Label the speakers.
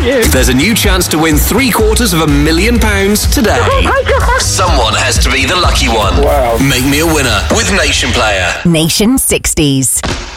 Speaker 1: thank you.
Speaker 2: There's a new chance to win £750,000 today.
Speaker 1: Oh my God.
Speaker 2: Someone has to be the lucky one.
Speaker 3: Wow.
Speaker 2: Make me a winner with Nation Player.
Speaker 4: Nation 60s.